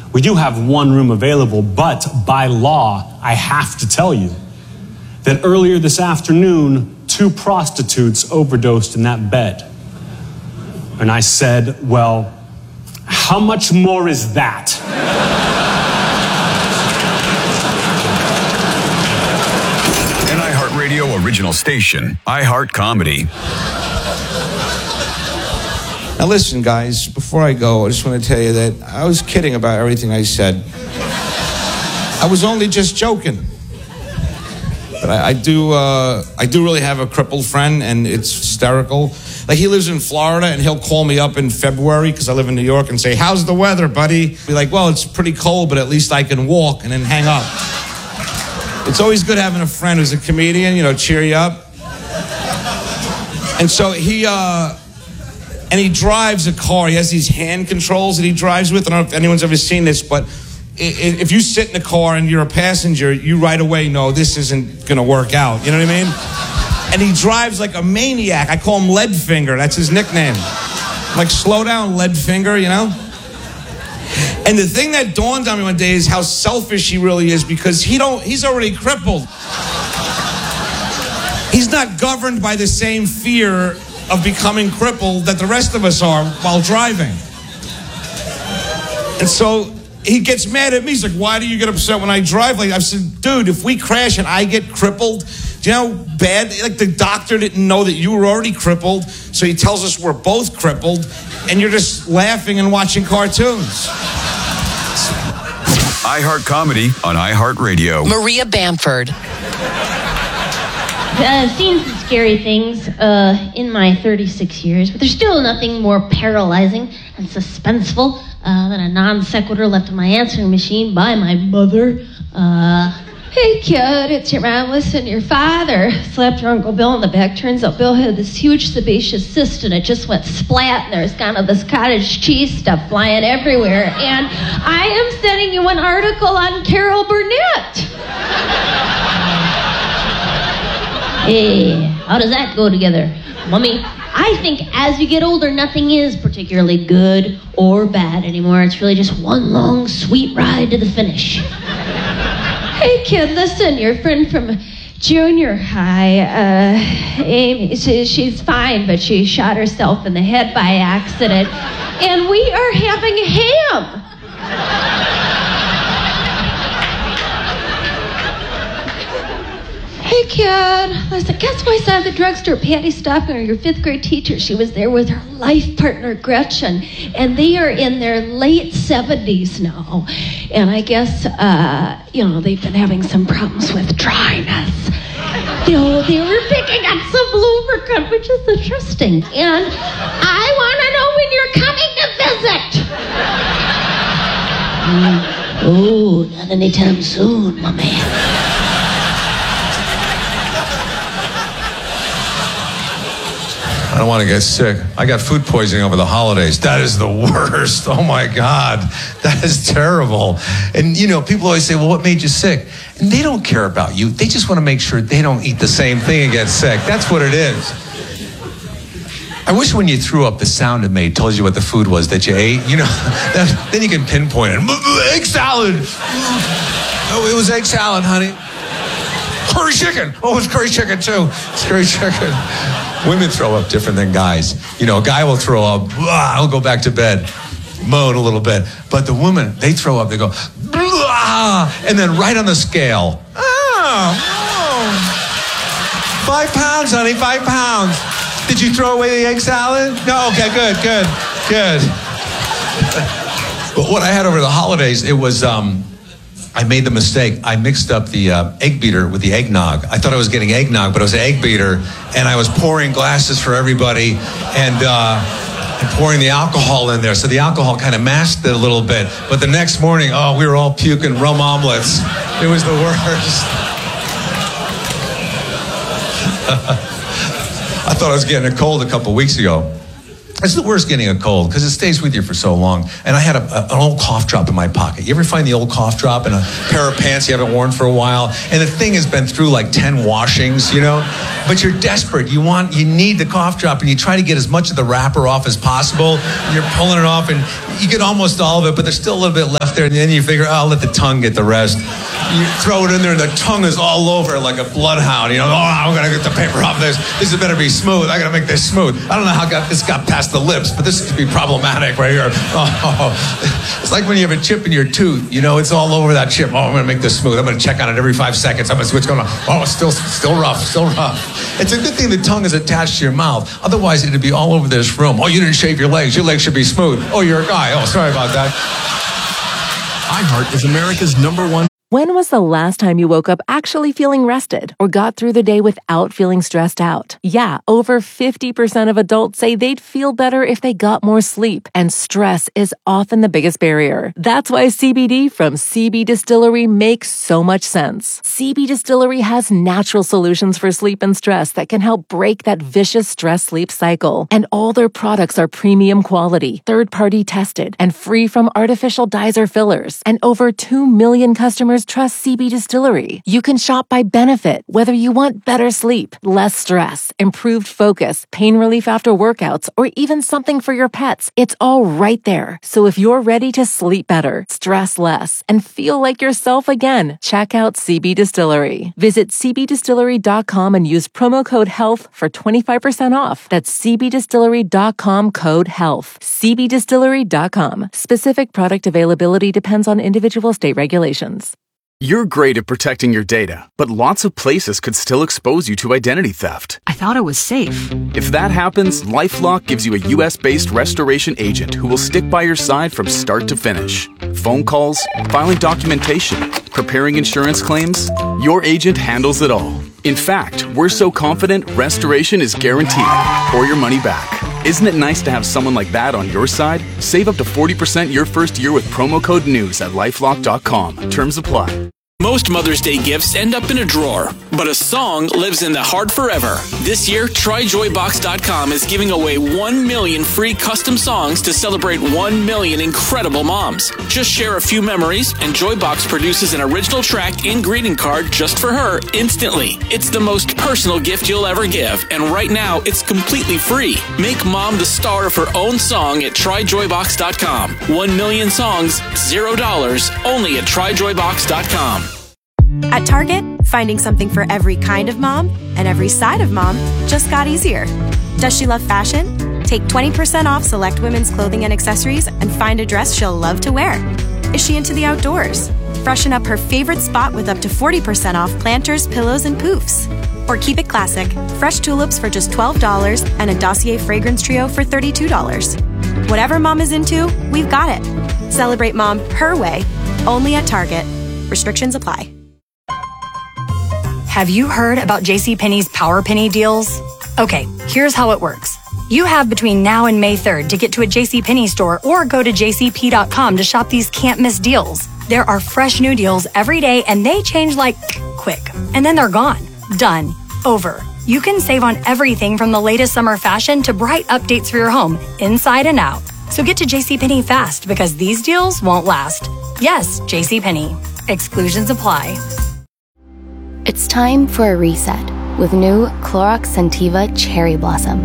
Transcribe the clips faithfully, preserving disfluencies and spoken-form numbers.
We do have one room available, but by law, I have to tell you that earlier this afternoon, two prostitutes overdosed in that bed. And I said, well, how much more is that? An iHeartRadio original station, iHeart Comedy. Now listen, guys, before I go, I just want to tell you that I was kidding about everything I said. I was only just joking. But I, I do uh, I do really have a crippled friend, and it's hysterical. Like, he lives in Florida, and he'll call me up in February, because I live in New York, and say, how's the weather, buddy? Be like, well, it's pretty cold, but at least I can walk, and then hang up. It's always good having a friend who's a comedian, you know, cheer you up. And so he... Uh, And he drives a car. He has these hand controls that he drives with. I don't know if anyone's ever seen this, but if you sit in a car and you're a passenger, you right away know this isn't going to work out. You know what I mean? And he drives like a maniac. I call him Leadfinger. That's his nickname. Like, slow down, Leadfinger, you know? And the thing that dawned on me one day is how selfish he really is, because he don't, he's already crippled. He's not governed by the same fear of becoming crippled that the rest of us are while driving. And so he gets mad at me. He's like, why do you get upset when I drive? Like, I said, dude, if we crash and I get crippled, do you know how bad? Like, the doctor didn't know that you were already crippled, so he tells us we're both crippled, and you're just laughing and watching cartoons. iHeart Comedy on iHeartRadio. Maria Bamford. Uh, I've seen some scary things uh, in my thirty-six years, but there's still nothing more paralyzing and suspenseful uh, than a non sequitur left on my answering machine by my mother. Uh, hey kid, it's your mom. Listen, your father slapped your Uncle Bill in the back. Turns out Bill had this huge sebaceous cyst, and it just went splat, and there's kind of this cottage cheese stuff flying everywhere. And I am sending you an article on Carol Burnett. Hey, how does that go together? Mummy, I think as you get older, nothing is particularly good or bad anymore. It's really just one long, sweet ride to the finish. Hey, kid, listen, your friend from junior high, uh, Amy, she, she's fine, but she shot herself in the head by accident, and we are having ham. Hey, kid, listen, guess who I saw at the drugstore? Patty Stockner, your fifth grade teacher. She was there with her life partner, Gretchen, and they are in their late seventies now. And I guess, uh, you know, they've been having some problems with dryness. You know, they were picking up some lubricant, which is interesting. And I want to know when you're coming to visit. Mm. Oh, not anytime soon, my man. I don't want to get sick. I got food poisoning over the holidays. That is the worst. Oh my God. That is terrible. And you know, people always say, well, what made you sick? And they don't care about you. They just want to make sure they don't eat the same thing and get sick. That's what it is. I wish when you threw up, the sound it made told you what the food was that you ate. You know, that, then you can pinpoint it. Egg salad. Oh, it was egg salad, honey. Curry chicken. Oh, it was curry chicken too. It's curry chicken. Women throw up different than guys. You know, a guy will throw up, blah, I'll go back to bed, moan a little bit. But the women, they throw up, they go, blah, and then right on the scale. Oh, oh. Five pounds, honey, five pounds. Did you throw away the egg salad? No, okay, good, good, good. But what I had over the holidays, it was, um, I made the mistake. I mixed up the uh, egg beater with the eggnog. I thought I was getting eggnog, but it was an egg beater, and I was pouring glasses for everybody and, uh, and pouring the alcohol in there. So the alcohol kind of masked it a little bit. But the next morning, oh, we were all puking rum omelets. It was the worst. I thought I was getting a cold a couple weeks ago. It's the worst getting a cold because it stays with you for so long. And I had a, a, an old cough drop in my pocket. You ever find the old cough drop in a pair of pants you haven't worn for a while? And the thing has been through like ten washings, you know? But you're desperate. You want, you need the cough drop, and you try to get as much of the wrapper off as possible. And you're pulling it off, and you get almost all of it, but there's still a little bit left there. And then you figure, oh, I'll let the tongue get the rest. You throw it in there, and the tongue is all over like a bloodhound. You know, oh, I'm gonna get the paper off this. This better be smooth. I gotta make this smooth. I don't know how got, this got past the lips, but this could be problematic right here. Oh, it's like when you have a chip in your tooth. You know, it's all over that chip. Oh, I'm gonna make this smooth. I'm gonna check on it every five seconds. I'm gonna see what's going on. Oh, it's still, still rough, still rough. It's a good thing the tongue is attached to your mouth. Otherwise, it'd be all over this room. Oh, you didn't shave your legs. Your legs should be smooth. Oh, you're a guy. Oh, sorry about that. iHeart is America's number one. When was the last time you woke up actually feeling rested or got through the day without feeling stressed out? Yeah, over fifty percent of adults say they'd feel better if they got more sleep, and stress is often the biggest barrier. That's why C B D from C B Distillery makes so much sense. C B Distillery has natural solutions for sleep and stress that can help break that vicious stress-sleep cycle. And all their products are premium quality, third-party tested, and free from artificial dyes or fillers. And over two million customers trust C B Distillery. You can shop by benefit, whether you want better sleep, less stress, improved focus, pain relief after workouts, or even something for your pets. It's all right there. So if you're ready to sleep better, stress less, and feel like yourself again, check out C B Distillery. Visit c b distillery dot com and use promo code HEALTH for twenty-five percent off. That's c b distillery dot com code HEALTH. c b distillery dot com. Specific product availability depends on individual state regulations. You're great at protecting your data, but lots of places could still expose you to identity theft. I thought it was safe. If that happens, LifeLock gives you a U S-based restoration agent who will stick by your side from start to finish. Phone calls, filing documentation, preparing insurance claims, your agent handles it all. In fact, we're so confident restoration is guaranteed or your money back. Isn't it nice to have someone like that on your side? Save up to forty percent your first year with promo code NEWS at lifelock dot com. Terms apply. Most Mother's Day gifts end up in a drawer, but a song lives in the heart forever. This year, try joy box dot com is giving away one million free custom songs to celebrate one million incredible moms. Just share a few memories, and Joybox produces an original track and greeting card just for her instantly. It's the most personal gift you'll ever give, and right now, it's completely free. Make mom the star of her own song at try joy box dot com. One million songs, zero dollars, only at try joy box dot com. At Target, finding something for every kind of mom and every side of mom just got easier. Does she love fashion? Take twenty percent off select women's clothing and accessories and find a dress she'll love to wear. Is she into the outdoors? Freshen up her favorite spot with up to forty percent off planters, pillows, and poofs. Or keep it classic, fresh tulips for just twelve dollars and a Dossier fragrance trio for thirty-two dollars. Whatever mom is into, we've got it. Celebrate mom her way, only at Target. Restrictions apply. Have you heard about JCPenney's Power Penny deals? Okay, here's how it works. You have between now and May third to get to a JCPenney store or go to j c p dot com to shop these can't-miss deals. There are fresh new deals every day, and they change like quick. And then they're gone. Done. Over. You can save on everything from the latest summer fashion to bright updates for your home, inside and out. So get to JCPenney fast, because these deals won't last. Yes, JCPenney. Exclusions apply. It's time for a reset with new Clorox Scentiva Cherry Blossom.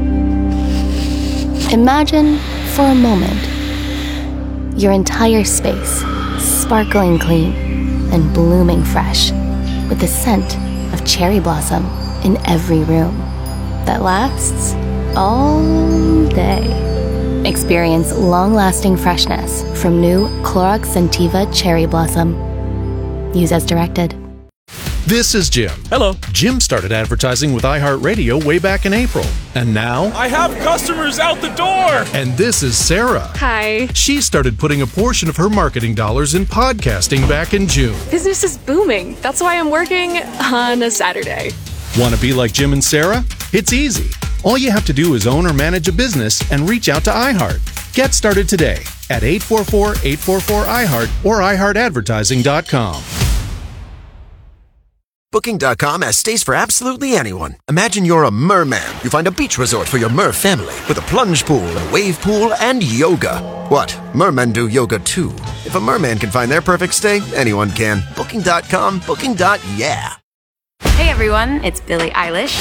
Imagine, for a moment, your entire space sparkling clean and blooming fresh with the scent of cherry blossom in every room that lasts all day. Experience long-lasting freshness from new Clorox Scentiva Cherry Blossom. Use as directed. This is Jim. Hello. Jim started advertising with iHeartRadio way back in April. And now... I have customers out the door! And this is Sarah. Hi. She started putting a portion of her marketing dollars in podcasting back in June. Business is booming. That's why I'm working on a Saturday. Want to be like Jim and Sarah? It's easy. All you have to do is own or manage a business and reach out to iHeart. Get started today at eight four four, eight four four, I heart or i heart advertising dot com. Booking dot com has stays for absolutely anyone. Imagine you're a merman. You find a beach resort for your mer family with a plunge pool, a wave pool, and yoga. What? Mermen do yoga too. If a merman can find their perfect stay, anyone can. Booking dot com, Booking. Yeah. Hey everyone, it's Billie Eilish.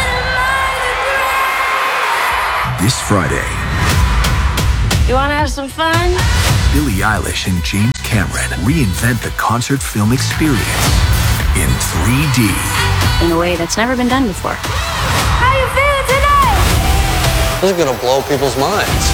This Friday, You wanna have some fun? Billie Eilish and James Cameron reinvent the concert film experience in three D. In a way that's never been done before. How you feeling tonight? This is gonna blow people's minds.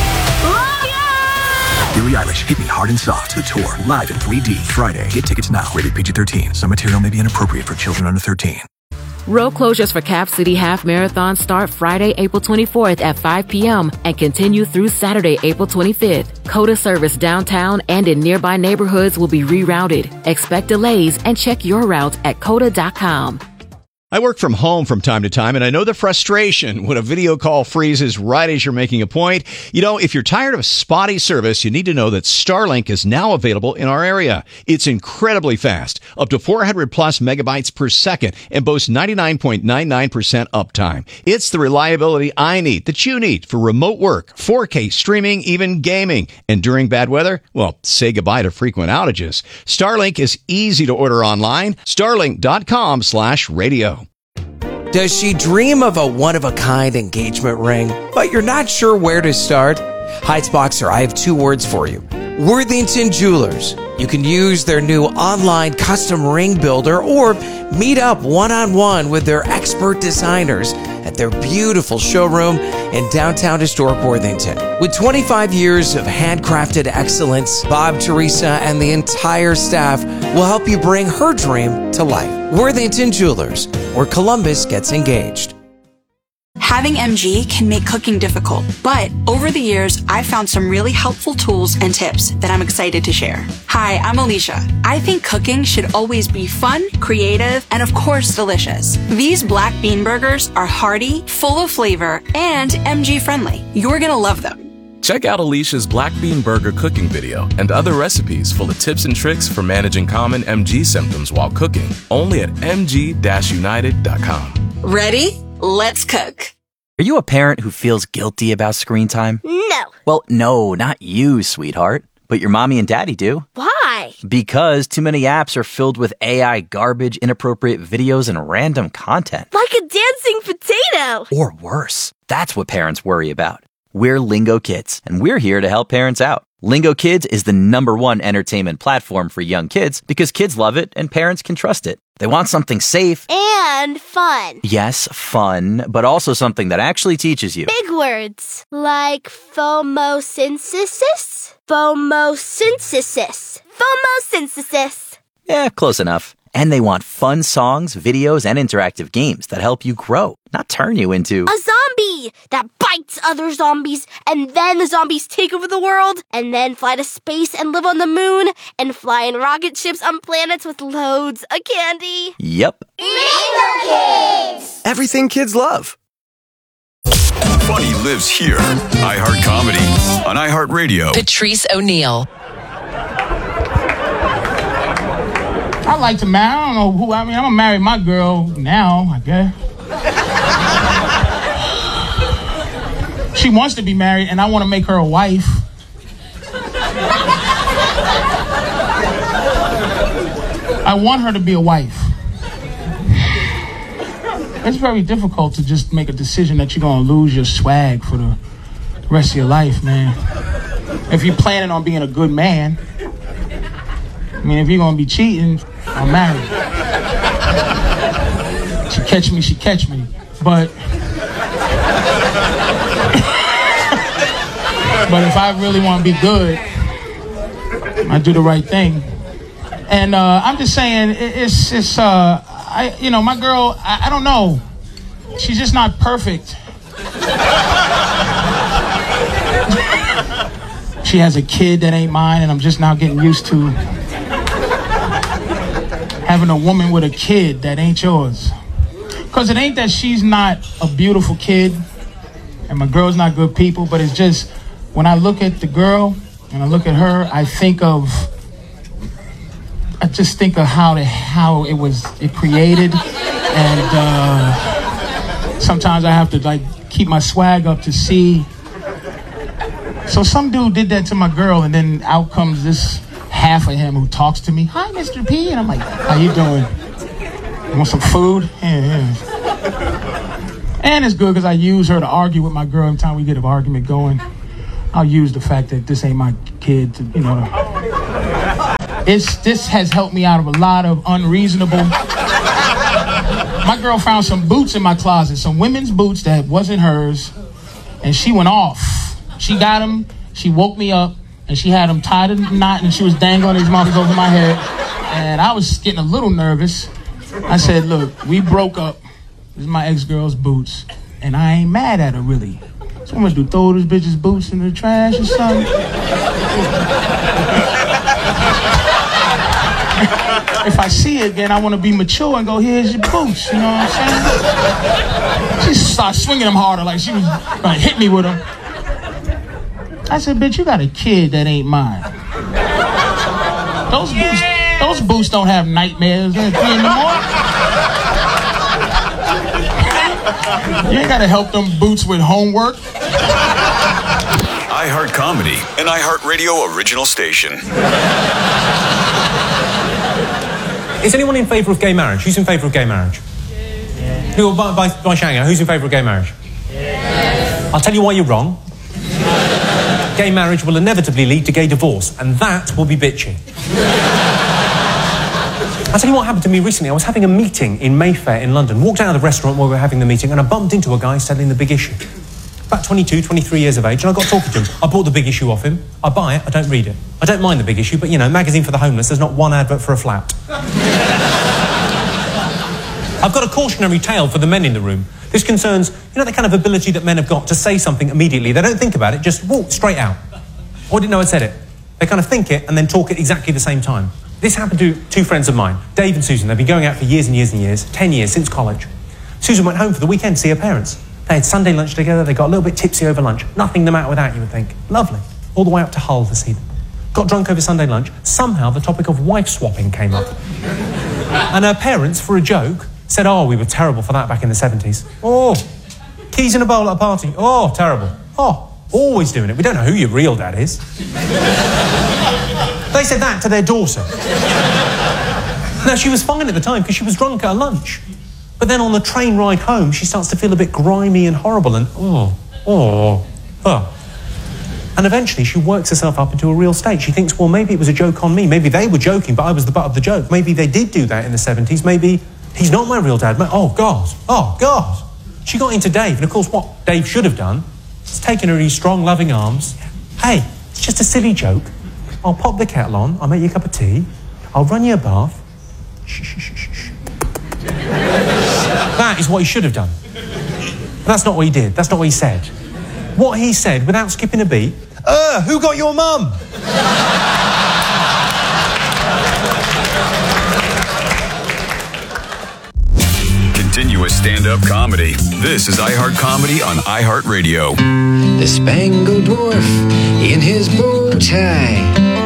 Billie Eilish, Hit Me Hard and Soft, the tour, live in three D, Friday. Get tickets now, rated P G thirteen. Some material may be inappropriate for children under thirteen. Road closures for Cap City Half Marathon start Friday, April twenty-fourth at five p.m. and continue through Saturday, April twenty-fifth. COTA service downtown and in nearby neighborhoods will be rerouted. Expect delays and check your route at cota dot com. I work from home from time to time, and I know the frustration when a video call freezes right as you're making a point. You know, if you're tired of spotty service, you need to know that Starlink is now available in our area. It's incredibly fast, up to four hundred plus megabytes per second, and boasts ninety-nine point nine nine percent uptime. It's the reliability I need, that you need, for remote work, four K streaming, even gaming. And during bad weather, well, say goodbye to frequent outages. Starlink is easy to order online. Starlink dot com slash radio. Does she dream of a one-of-a-kind engagement ring, but you're not sure where to start? Heights I have two words for you. Worthington Jewelers. You can use their new online custom ring builder or meet up one-on-one with their expert designers at their beautiful showroom in downtown historic Worthington. With twenty-five years of handcrafted excellence, Bob, Teresa, and the entire staff will help you bring her dream to life. Worthington Jewelers, where Columbus gets engaged. Having M G can make cooking difficult, but over the years, I've found some really helpful tools and tips that I'm excited to share. Hi, I'm Alicia. I think cooking should always be fun, creative, and of course, delicious. These black bean burgers are hearty, full of flavor, and M G friendly. You're gonna love them. Check out Alicia's Black Bean Burger cooking video and other recipes full of tips and tricks for managing common M G symptoms while cooking, only at m g dash united dot com. Ready? Let's cook. Are you a parent who feels guilty about screen time? No. Well, no, not you, sweetheart. But your mommy and daddy do. Why? Because too many apps are filled with A I garbage, inappropriate videos, and random content. Like a dancing potato. Or worse. That's what parents worry about. We're Lingo Kids, and we're here to help parents out. Lingo Kids is the number one entertainment platform for young kids because kids love it and parents can trust it. They want something safe. And fun. Yes, fun, but also something that actually teaches you. Big words. Like phomosynthesis? Phomosynthesis. Phomosynthesis. Yeah, close enough. And they want fun songs, videos, and interactive games that help you grow, not turn you into a zombie that bites other zombies, and then the zombies take over the world, and then fly to space and live on the moon, and fly in rocket ships on planets with loads of candy. Yep. Lingo Kids! Everything kids love. Funny lives here. iHeart Comedy on iHeartRadio. Patrice O'Neill. I like to marry. I don't know who. I mean, I'm gonna marry my girl now, I guess. She wants to be married, and I want to make her a wife. I want her to be a wife. It's very difficult to just make a decision that you're gonna lose your swag for the rest of your life, man. If you're planning on being a good man. I mean, if you're gonna be cheating, I'm married. She catch me, she catch me. But but if I really want to be good, I do the right thing. And uh, I'm just saying, it, it's it's uh, I you know my girl, I, I don't know, she's just not perfect. She has a kid that ain't mine, and I'm just now getting used to having a woman with a kid that ain't yours. Because it ain't that she's not a beautiful kid and my girl's not good people, but it's just when I look at the girl and I look at her, I think of I just think of how the, how it was it created, and uh, sometimes I have to like keep my swag up to see. So some dude did that to my girl, and then out comes this half of him who talks to me. Hi, Mister P, and I'm like, how you doing? You want some food? Yeah, yeah. And it's good because I use her to argue with my girl every time we get an argument going. I'll use the fact that this ain't my kid to, you know. It's, this has helped me out of a lot of unreasonable. My girl found some boots in my closet, some women's boots that wasn't hers, and she went off. She got them, she woke me up, and she had them tied in a knot, and she was dangling these motherfuckers over my head. And I was getting a little nervous. I said, look, we broke up. This is my ex-girl's boots, and I ain't mad at her, really. So I'm gonna do, throw this bitch's boots in the trash or something? If I see it again, I want to be mature and go, here's your boots, you know what I'm saying? She started swinging them harder, like she was gonna hit me with them. I said, bitch, you got a kid that ain't mine. Those boots, those boots don't have nightmares at three in the morning. You ain't gotta help them boots with homework. iHeart Comedy, an iHeartRadio original station. Is anyone in favour of gay marriage? Who's in favour of gay marriage? Yeah. Who, by, by, by Shanghai, who's in favour of gay marriage? Yes. I'll tell you why you're wrong. Gay marriage will inevitably lead to gay divorce, and that will be bitchy. I'll tell you what happened to me recently. I was having a meeting in Mayfair in London, walked out of the restaurant while we were having the meeting, and I bumped into a guy selling The Big Issue. About twenty-two, twenty-three years of age, and I got talking to him. I bought The Big Issue off him. I buy it, I don't read it. I don't mind The Big Issue, but, you know, magazine for the homeless, there's not one advert for a flat. I've got a cautionary tale for the men in the room. This concerns, you know, the kind of ability that men have got to say something immediately. They don't think about it, just walk straight out. Or didn't know I'd said it. They kind of think it and then talk at exactly the same time. This happened to two friends of mine, Dave and Susan. They've been going out for years and years and years, ten years, since college. Susan went home for the weekend to see her parents. They had Sunday lunch together, they got a little bit tipsy over lunch. Nothing the matter with that, you would think. Lovely. All the way up to Hull to see them. Got drunk over Sunday lunch. Somehow the topic of wife swapping came up. And her parents, for a joke, said, oh, we were terrible for that back in the seventies. Oh, keys in a bowl at a party. Oh, terrible. Oh, always doing it. We don't know who your real dad is. They said that to their daughter. Now, she was fine at the time because she was drunk at her lunch. But then on the train ride home, she starts to feel a bit grimy and horrible and, oh, oh, oh. And eventually she works herself up into a real state. She thinks, well, maybe it was a joke on me. Maybe they were joking, but I was the butt of the joke. Maybe they did do that in the seventies. Maybe he's not my real dad. Oh, God. Oh, God. She got into Dave, and of course what Dave should have done is taken her in his strong, loving arms. Hey, it's just a silly joke. I'll pop the kettle on. I'll make you a cup of tea. I'll run you a bath. Shh, shh, shh, shh, shh. That is what he should have done. But that's not what he did. That's not what he said. What he said, without skipping a beat, uh, who got your mum? Continuous stand-up comedy. This is iHeart Comedy on iHeartRadio. The Spangled Dwarf in his bow tie.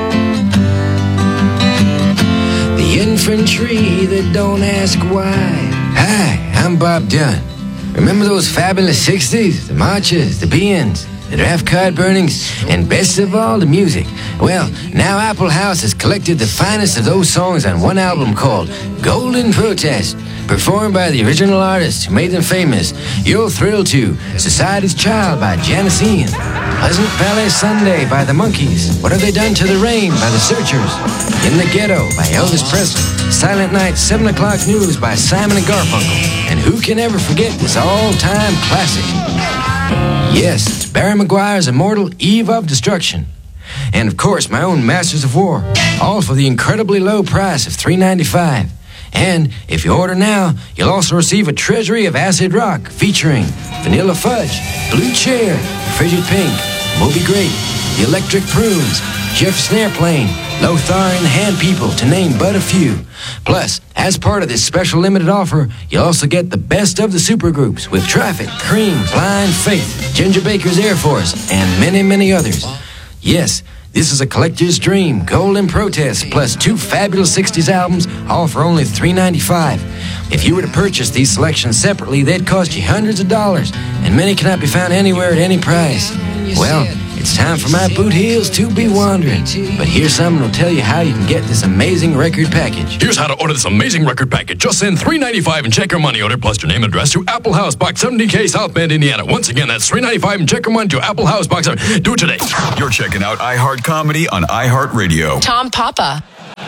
The infantry that don't ask why. Hi, I'm Bob Dylan. Remember those fabulous sixties? The marches, the be-ins, the draft card burnings, and best of all, the music. Well, now Apple House has collected the finest of those songs on one album called Golden Protest, performed by the original artists who made them famous. You'll thrill to Society's Child by Janis Ian, Pleasant Valley Sunday by the Monkees, What Have They Done to the Rain by the Searchers, In the Ghetto by Elvis Presley, Silent Night seven o'clock News by Simon and Garfunkel, and who can ever forget this all-time classic? Yes, it's Barry Maguire's immortal Eve of Destruction. And of course, my own Masters of War, all for the incredibly low price of three dollars and ninety-five cents. And if you order now, you'll also receive a treasury of acid rock featuring Vanilla Fudge, Blue Chair, Frigid Pink, Moby Grape, The Electric Prunes, Jefferson Airplane, Lothar and the Hand People, to name but a few. Plus, as part of this special limited offer, you'll also get the best of the supergroups with Traffic, Cream, Blind Faith, Ginger Baker's Air Force, and many, many others. Yes, This is a collector's dream, Gold in Protest, plus two fabulous sixties albums, all for only three ninety-five. If you were to purchase these selections separately, they'd cost you hundreds of dollars, and many cannot be found anywhere at any price. Well, it's time for my boot heels to be wandering. But here's something that'll tell you how you can get this amazing record package. Here's how to order this amazing record package. Just send three ninety-five and check your money order plus your name and address to Apple House, Box seventy K, South Bend, Indiana. Once again, that's three ninety-five and check your money to Apple House, Box seventy. Do it today. You're checking out iHeart Comedy on iHeartRadio. Tom Papa.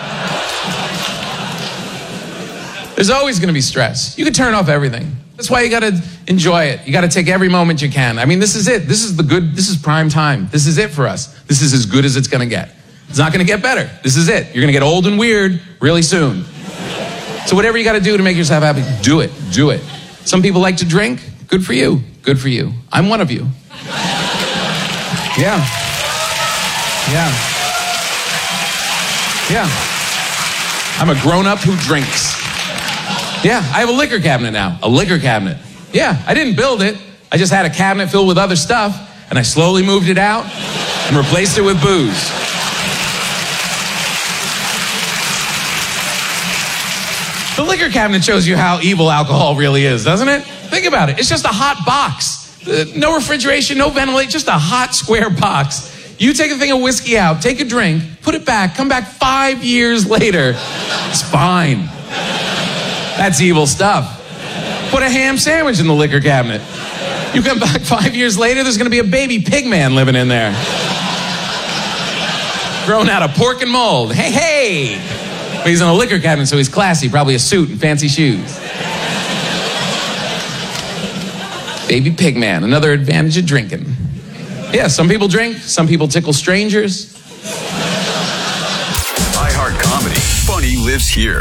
There's always going to be stress. You can turn off everything. That's why you got to enjoy it. You got to take every moment you can. I mean, this is it. This is the good, this is prime time. This is it for us. This is as good as it's going to get. It's not going to get better. This is it. You're going to get old and weird really soon. So whatever you got to do to make yourself happy, do it. Do it. Some people like to drink. Good for you. Good for you. I'm one of you. Yeah. Yeah. Yeah. I'm a grown-up who drinks. Yeah, I have a liquor cabinet now. A liquor cabinet. Yeah, I didn't build it. I just had a cabinet filled with other stuff, and I slowly moved it out and replaced it with booze. The liquor cabinet shows you how evil alcohol really is, doesn't it? Think about it. It's just a hot box. Uh, no refrigeration, no ventilation, just a hot square box. You take a thing of whiskey out, take a drink, put it back, come back five years later. It's fine. That's evil stuff. Put a ham sandwich in the liquor cabinet. You come back five years later, there's going to be a baby pig man living in there. Grown out of pork and mold. Hey, hey! But he's in a liquor cabinet, so he's classy. Probably a suit and fancy shoes. Baby pig man, another advantage of drinking. Yeah, some people drink, some people tickle strangers. iHeart Comedy. Funny lives here.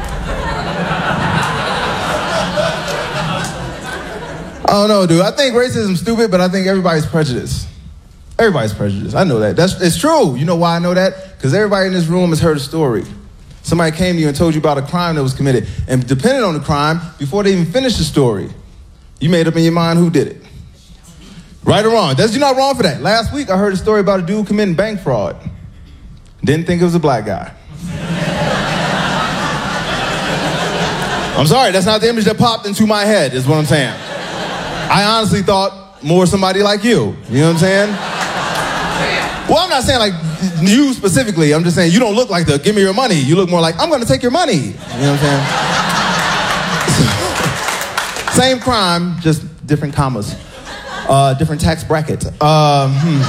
I don't know, dude. I think racism's stupid, but I think everybody's prejudiced. Everybody's prejudiced. I know that. That's it's true. You know why I know that? Because everybody in this room has heard a story. Somebody came to you and told you about a crime that was committed. And depending on the crime, before they even finished the story, you made up in your mind who did it. Right or wrong. That's, you're not wrong for that. Last week, I heard a story about a dude committing bank fraud. Didn't think it was a black guy. I'm sorry, that's not the image that popped into my head, is what I'm saying. I honestly thought more somebody like you. You know what I'm saying? Well, I'm not saying like you specifically. I'm just saying you don't look like the give me your money. You look more like I'm going to take your money. You know what I'm saying? Same crime, just different commas. Uh, different tax bracket. Um, hmm.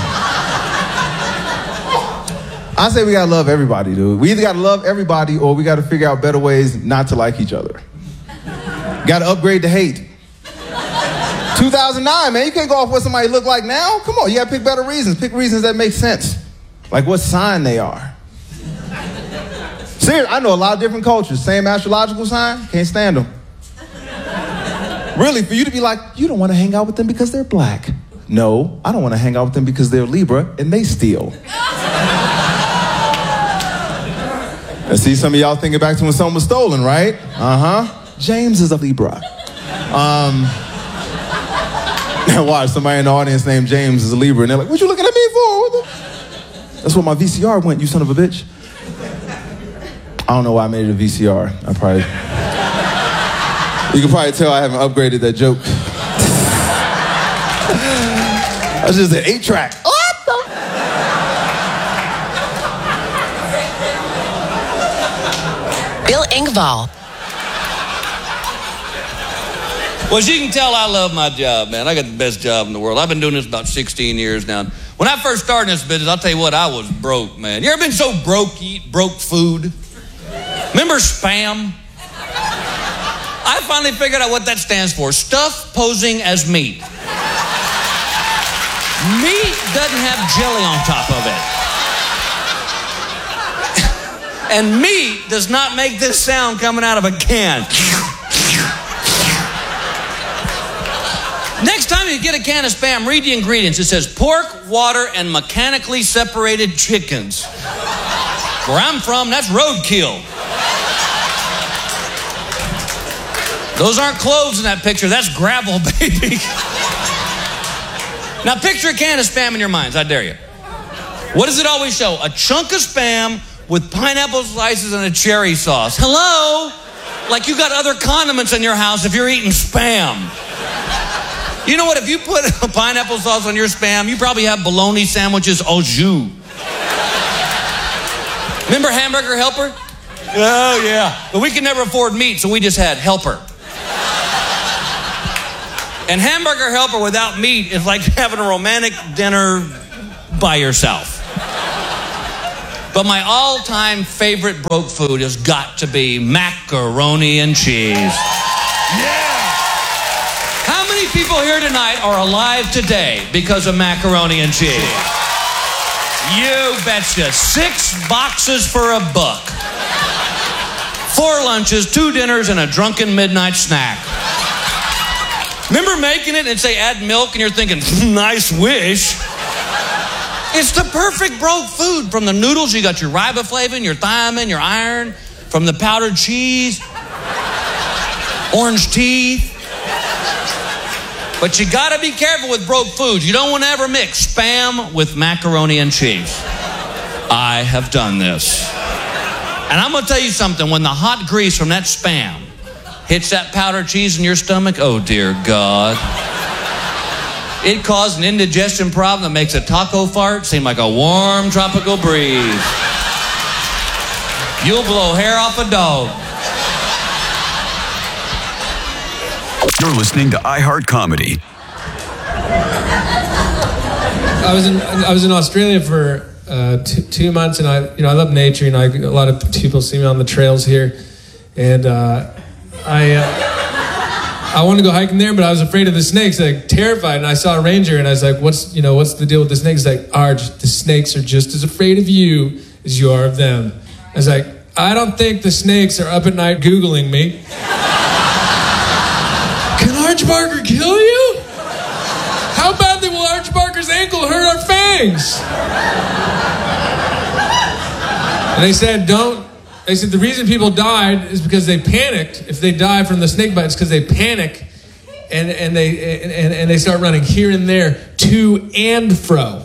I say we got to love everybody, dude. We either got to love everybody or we got to figure out better ways not to like each other. Got to upgrade the hate. two thousand nine, man, you can't go off what somebody look like now. Come on, you gotta pick better reasons. Pick reasons that make sense. Like what sign they are. Seriously, I know a lot of different cultures. Same astrological sign, can't stand them. Really, for you to be like, you don't want to hang out with them because they're black. No, I don't want to hang out with them because they're Libra and they steal. I see some of y'all thinking back to when someone was stolen, right? Uh-huh. James is a Libra. Um... Now watch, somebody in the audience named James is a Libra, and they're like, what you looking at me for? What the? That's where my V C R went, you son of a bitch. I don't know why I made it a V C R. I probably... You can probably tell I haven't upgraded that joke. That's just an eight track. What the? Bill Engvall. Well, as you can tell, I love my job, man. I got the best job in the world. I've been doing this about sixteen years now. When I first started in this business, I'll tell you what, I was broke, man. You ever been so broke you eat broke food? Remember Spam? I finally figured out what that stands for. Stuff posing as meat. Meat doesn't have jelly on top of it. And meat does not make this sound coming out of a can. Next time you get a can of Spam, read the ingredients. It says pork, water, and mechanically separated chickens. Where I'm from, that's roadkill. Those aren't cloves in that picture. That's gravel, baby. Now picture a can of Spam in your minds. I dare you. What does it always show? A chunk of Spam with pineapple slices and a cherry sauce. Hello? Like you got other condiments in your house if you're eating Spam. You know what? If you put a pineapple sauce on your Spam, you probably have bologna sandwiches au jus. Remember Hamburger Helper? Oh, yeah. But we could never afford meat, so we just had Helper. And Hamburger Helper without meat is like having a romantic dinner by yourself. But my all-time favorite broke food has got to be macaroni and cheese. Yeah! How many people here tonight are alive today because of macaroni and cheese? You betcha. Six boxes for a buck. Four lunches, two dinners, and a drunken midnight snack. Remember making it and say add milk and you're thinking, nice wish. It's the perfect broke food. From the noodles, you got your riboflavin, your thiamine, your iron. From the powdered cheese, orange teeth. But you gotta be careful with broke foods. You don't want to ever mix Spam with macaroni and cheese. I have done this. And I'm gonna tell you something, when the hot grease from that Spam hits that powdered cheese in your stomach, oh dear God. It caused an indigestion problem that makes a taco fart seem like a warm tropical breeze. You'll blow hair off a dog. You're listening to iHeart Comedy. I was in I was in Australia for uh, two, two months, and I you know I love nature. You know, I, a lot of people see me on the trails here, and uh, I uh, I wanted to go hiking there, but I was afraid of the snakes, like terrified. And I saw a ranger, and I was like, "What's you know what's the deal with the snakes?" He's like, "Arj, the snakes are just as afraid of you as you are of them." I was like, "I don't think the snakes are up at night Googling me." Arch Barker kill you? How badly will Arch Barker's ankle hurt our fangs? And they said, don't, they said the reason people died is because they panicked. If they die from the snake bite, it's because they panic and, and, they, and, and they start running here and there, to and fro.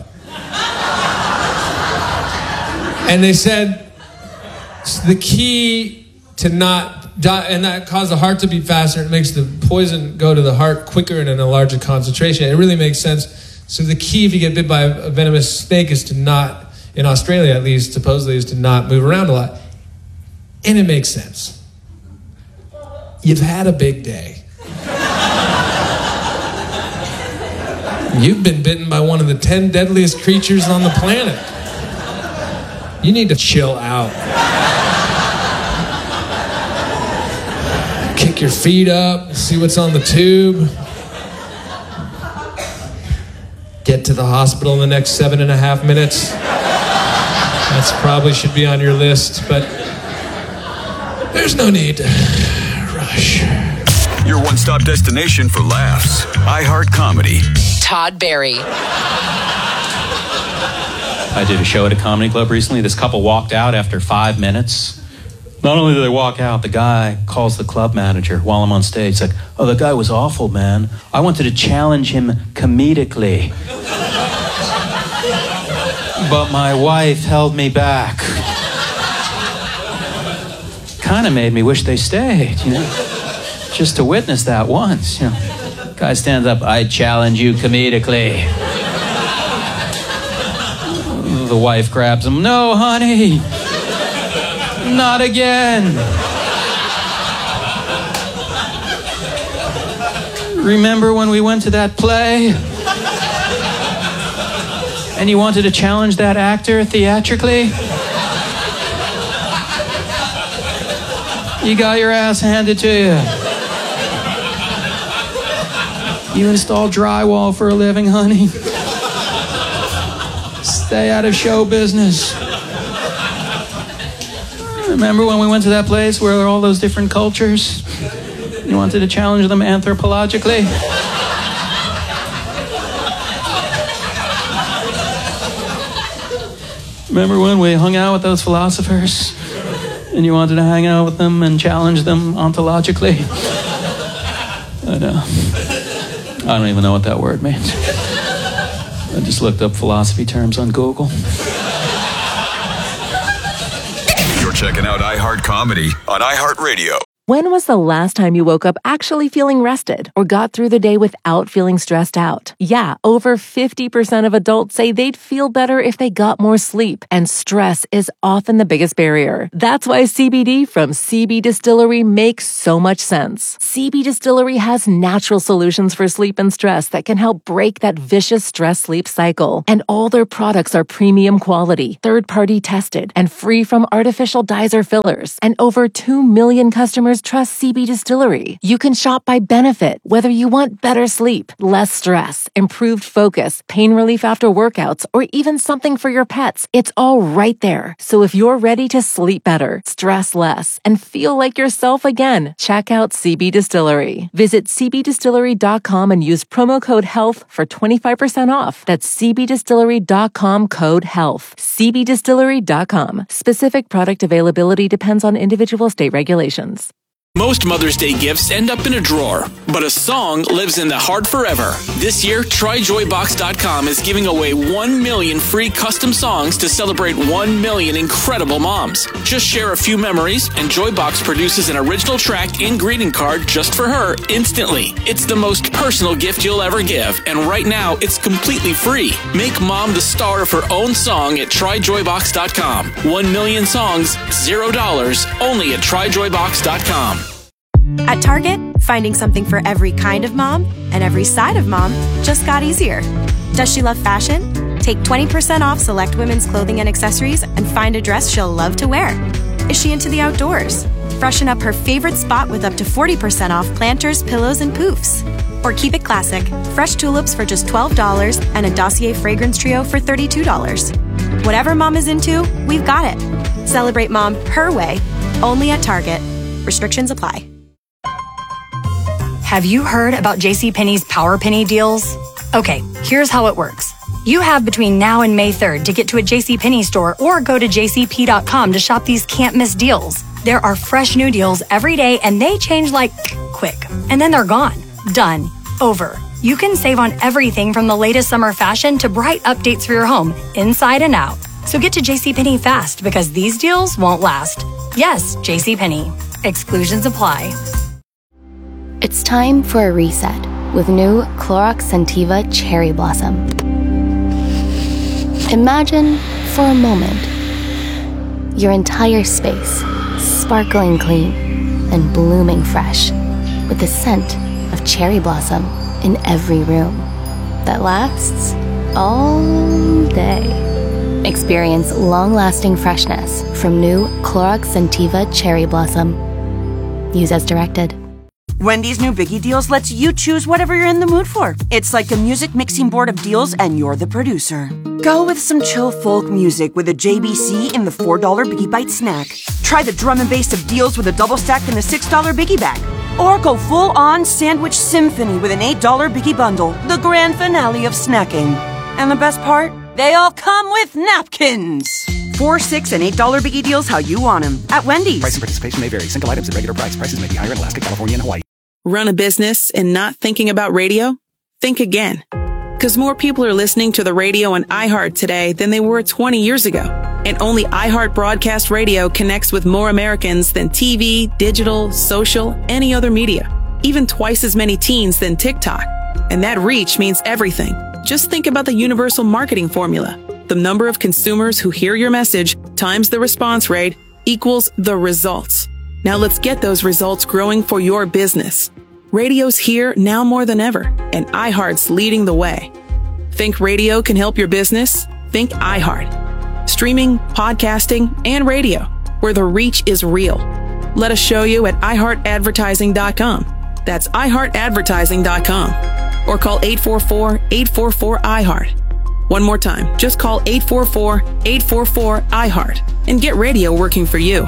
And they said the key to not die, and that causes the heart to beat faster. It makes the poison go to the heart quicker and in a larger concentration. It really makes sense. So the key, if you get bit by a venomous snake, is to not, in Australia at least, supposedly, is to not move around a lot. And it makes sense. You've had a big day. You've been bitten by one of the ten deadliest creatures on the planet. You need to chill out. Kick your feet up, see what's on the tube. Get to the hospital in the next seven and a half minutes. That's probably should be on your list, but there's no need to rush. Your one-stop destination for laughs. iHeart Comedy. Todd Barry. I did a show at a comedy club recently. This couple walked out after five minutes. Not only did they walk out, the guy calls the club manager while I'm on stage. He's like, oh, the guy was awful, man. I wanted to challenge him comedically. But my wife held me back. Kind of made me wish they stayed, you know, just to witness that once, you know. Guy stands up, I challenge you comedically. The wife grabs him, no, honey. Not again. Remember when we went to that play? And you wanted to challenge that actor theatrically? You got your ass handed to you. You install drywall for a living, honey. Stay out of show business. Remember when we went to that place where there were all those different cultures? You wanted to challenge them anthropologically? Remember when we hung out with those philosophers? And you wanted to hang out with them and challenge them ontologically? I know. I don't even know what that word means. I just looked up philosophy terms on Google. You're checking out iHeart Comedy on iHeartRadio. When was the last time you woke up actually feeling rested or got through the day without feeling stressed out? Yeah, over fifty percent of adults say they'd feel better if they got more sleep, and stress is often the biggest barrier. That's why C B D from C B Distillery makes so much sense. C B Distillery has natural solutions for sleep and stress that can help break that vicious stress-sleep cycle. And all their products are premium quality, third-party tested, and free from artificial dyes or fillers. And over two million customers trust C B Distillery. You can shop by benefit, whether you want better sleep, less stress, improved focus, pain relief after workouts, or even something for your pets. It's all right there. So if you're ready to sleep better, stress less, and feel like yourself again, check out C B Distillery. Visit c b distillery dot com and use promo code HEALTH for twenty-five percent off. That's c b distillery dot com code HEALTH. c b distillery dot com. Specific product availability depends on individual state regulations. Most Mother's Day gifts end up in a drawer, but a song lives in the heart forever. This year, try joy box dot com is giving away one million free custom songs to celebrate one million incredible moms. Just share a few memories, and Joybox produces an original track and greeting card just for her instantly. It's the most personal gift you'll ever give, and right now, it's completely free. Make mom the star of her own song at try joy box dot com. One million songs, zero dollars, only at try joy box dot com. At Target, finding something for every kind of mom and every side of mom just got easier. Does she love fashion? Take twenty percent off select women's clothing and accessories and find a dress she'll love to wear. Is she into the outdoors? Freshen up her favorite spot with up to forty percent off planters, pillows, and poofs. Or keep it classic, fresh tulips for just twelve dollars and a Dossier fragrance trio for thirty-two dollars. Whatever mom is into, we've got it. Celebrate mom her way, only at Target. Restrictions apply. Have you heard about JCPenney's Power Penny deals? Okay, here's how it works. You have between now and May third to get to a JCPenney store or go to j c p dot com to shop these can't-miss deals. There are fresh new deals every day and they change like quick. And then they're gone. Done. Over. You can save on everything from the latest summer fashion to bright updates for your home, inside and out. So get to JCPenney fast because these deals won't last. Yes, JCPenney. Exclusions apply. It's time for a reset with new Clorox Scentiva Cherry Blossom. Imagine, for a moment, your entire space sparkling clean and blooming fresh with the scent of cherry blossom in every room that lasts all day. Experience long-lasting freshness from new Clorox Scentiva Cherry Blossom. Use as directed. Wendy's new Biggie Deals lets you choose whatever you're in the mood for. It's like a music mixing board of deals and you're the producer. Go with some chill folk music with a J B C in the four dollar Biggie Bite snack. Try the drum and bass of deals with a double stack in the six dollar Biggie Bag. Or go full-on sandwich symphony with an eight dollar Biggie Bundle, the grand finale of snacking. And the best part? They all come with napkins. Four, six, and eight dollar Biggie Deals how you want them at Wendy's. Price and participation may vary. Single items at regular price. Prices may be higher in Alaska, California, and Hawaii. Run a business and not thinking about radio? Think again. Because more people are listening to the radio on iHeart today than they were twenty years ago. And only iHeart Broadcast Radio connects with more Americans than T V, digital, social, any other media. Even twice as many teens than TikTok. And that reach means everything. Just think about the universal marketing formula. The number of consumers who hear your message times the response rate equals the results. Now let's get those results growing for your business. Radio's here now more than ever, and iHeart's leading the way. Think radio can help your business? Think iHeart. Streaming, podcasting, and radio, where the reach is real. Let us show you at i heart advertising dot com. That's i heart advertising dot com. Or call eight four four, eight four four, I heart. One more time, just call eight four four, eight four four, I heart and get radio working for you.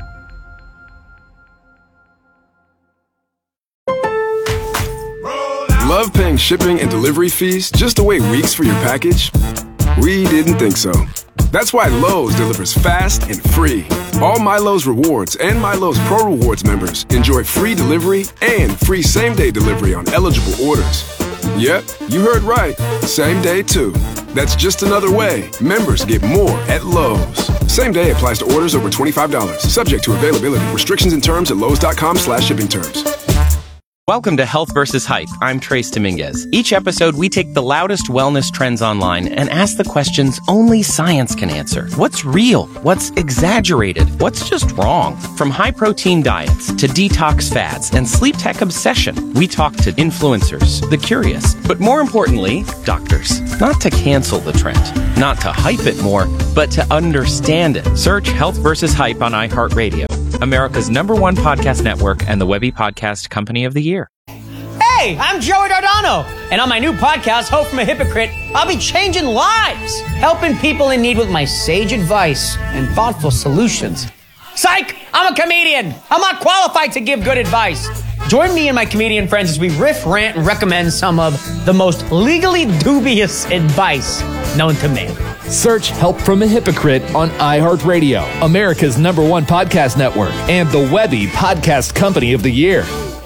Love paying shipping and delivery fees just to wait weeks for your package? We didn't think so. That's why Lowe's delivers fast and free. All My Lowe's Rewards and My Lowe's Pro Rewards members enjoy free delivery and free same-day delivery on eligible orders. Yep, you heard right. Same day, too. That's just another way members get more at Lowe's. Same day applies to orders over twenty-five dollars. Subject to availability. Restrictions and terms at Lowe's.com slash shipping terms. Welcome to Health versus Hype. I'm Trace Dominguez. Each episode, we take the loudest wellness trends online and ask the questions only science can answer. What's real? What's exaggerated? What's just wrong? From high-protein diets to detox fads and sleep tech obsession, we talk to influencers, the curious, but more importantly, doctors. Not to cancel the trend, not to hype it more, but to understand it. Search Health versus Hype on iHeartRadio, America's number one podcast network and the Webby Podcast Company of the Year. Hey, I'm Joey Dardano, and on my new podcast, Hope from a Hypocrite, I'll be changing lives, helping people in need with my sage advice and thoughtful solutions. Psych! I'm a comedian. I'm not qualified to give good advice. Join me and my comedian friends as we riff, rant, and recommend some of the most legally dubious advice known to man. Search Help from a Hypocrite on iHeartRadio, America's number one podcast network, and the Webby Podcast Company of the Year.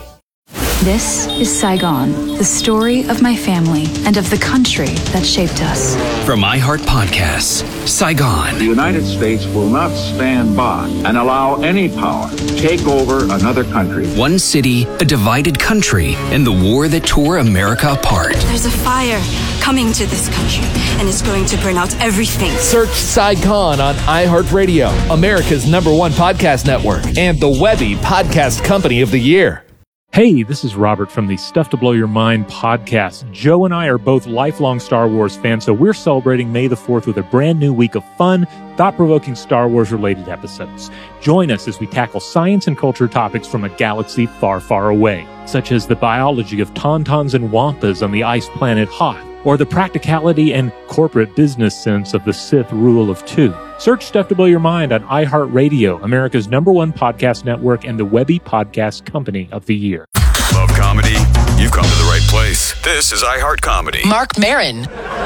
This is Saigon, the story of my family and of the country that shaped us. From iHeart Podcasts, Saigon. The United States will not stand by and allow any power to take over another country. One city, a divided country, and the war that tore America apart. There's a fire coming to this country, and it's going to burn out everything. Search Saigon on iHeartRadio, America's number one podcast network, and the Webby Podcast Company of the Year. Hey, this is Robert from the Stuff to Blow Your Mind podcast. Joe and I are both lifelong Star Wars fans, so we're celebrating May the fourth with a brand new week of fun, thought-provoking Star Wars-related episodes. Join us as we tackle science and culture topics from a galaxy far, far away, such as the biology of tauntauns and wampas on the ice planet Hoth, or the practicality and corporate business sense of the Sith rule of two. Search Stuff to Blow Your Mind on iHeartRadio, America's number one podcast network, and the Webby Podcast Company of the Year. Love comedy? You've come to the right place. This is iHeart Comedy. Mark Maron.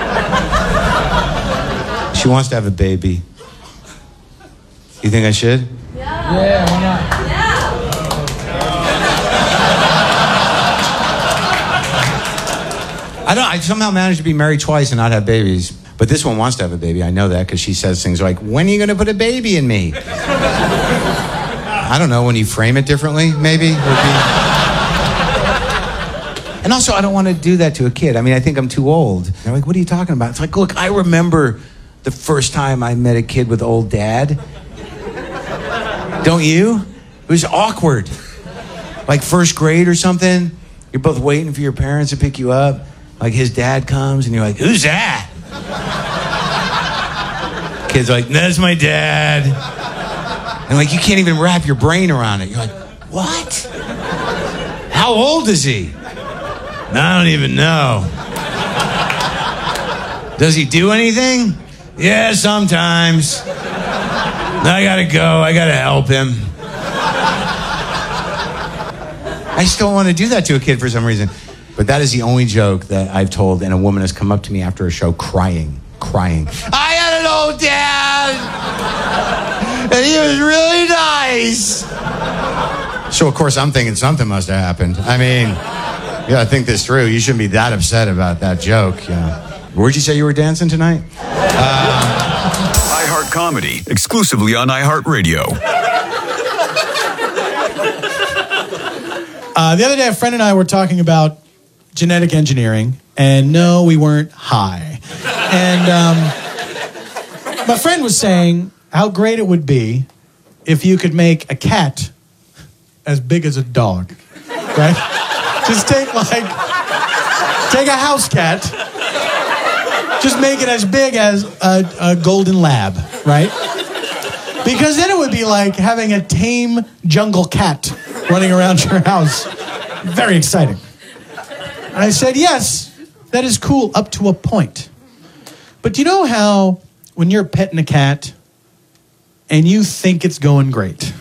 She wants to have a baby. You think I should? Yeah, yeah why not? I don't. I somehow managed to be married twice and not have babies. But this one wants to have a baby. I know that because she says things like, "When are you going to put a baby in me?" I don't know. When you frame it differently, maybe. Would be... And also, I don't want to do that to a kid. I mean, I think I'm too old. They're like, "What are you talking about?" It's like, look, I remember the first time I met a kid with old dad. Don't you? It was awkward. Like first grade or something. You're both waiting for your parents to pick you up. Like his dad comes and you're like, "Who's that?" Kid's like, "That's my dad." And like, you can't even wrap your brain around it. You're like, "What? How old is he?" "I don't even know." "Does he do anything?" "Yeah, sometimes. I gotta go. I gotta help him." I still want to do that to a kid for some reason. But that is the only joke that I've told, and a woman has come up to me after a show crying, crying. "I had an old dad, and he was really nice." So, of course, I'm thinking something must have happened. I mean, you gotta think this through. You shouldn't be that upset about that joke. You know. Where'd you say you were dancing tonight? Uh, iHeart Comedy, exclusively on iHeartRadio. Uh, the other day, a friend and I were talking about genetic engineering, and no, we weren't high. And um, my friend was saying how great it would be if you could make a cat as big as a dog, right? Just take like, take a house cat, just make it as big as a, a golden lab, right? Because then it would be like having a tame jungle cat running around your house. Very exciting. And I said, yes, that is cool up to a point. But do you know how when you're petting a cat and you think it's going great?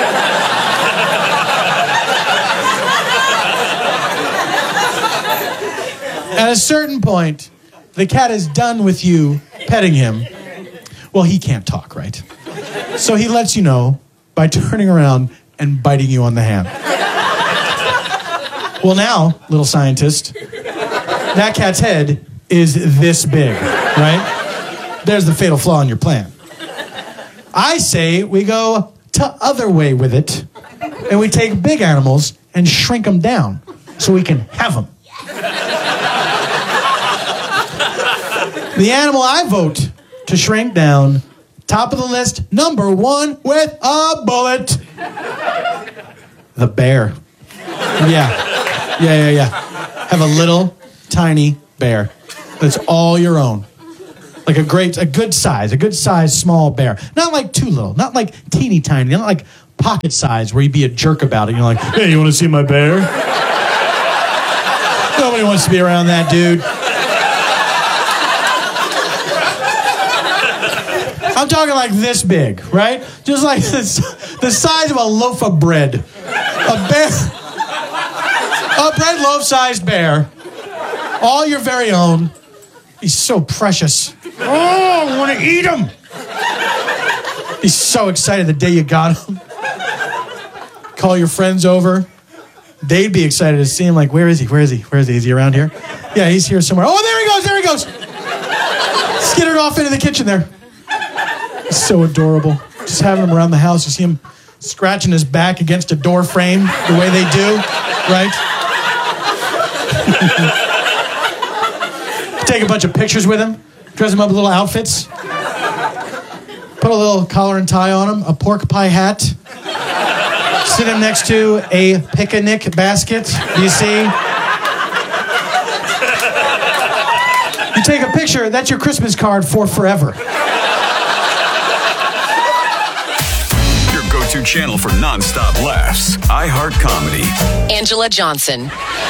At a certain point, the cat is done with you petting him. Well, he can't talk, right? So he lets you know by turning around and biting you on the hand. Well, now, little scientist, that cat's head is this big, right? There's the fatal flaw in your plan. I say we go to other way with it, and we take big animals and shrink them down so we can have them. The animal I vote to shrink down, top of the list, number one with a bullet. The bear. Yeah. Yeah, yeah, yeah. Have a little, tiny bear that's all your own. Like a great, a good size, a good size small bear. Not like too little, not like teeny tiny, not like pocket size where you'd be a jerk about it. You're like, hey, you want to see my bear? Nobody wants to be around that dude. I'm talking like this big, right? Just like this, the size of a loaf of bread. A bear, a bread loaf-sized bear, all your very own. He's so precious. Oh, I want to eat him. He's so excited the day you got him. Call your friends over. They'd be excited to see him. Like, where is he? Where is he? Where is he? Is he around here? Yeah, he's here somewhere. Oh, there he goes. There he goes. Skittered off into the kitchen there. He's so adorable. Just having him around the house. You see him scratching his back against a door frame the way they do, right? Take a bunch of pictures with him. Dress him up in little outfits. Put a little collar and tie on him. A pork pie hat. Sit him next to a picnic basket. Do you see? You take a picture, that's your Christmas card for forever. Your go-to channel for non-stop laughs. iHeart Comedy. Angela Johnson.